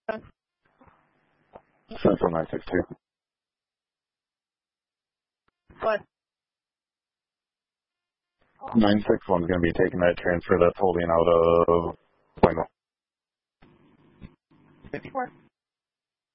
Central 962. What? 961 is going to be taking that transfer that's holding out of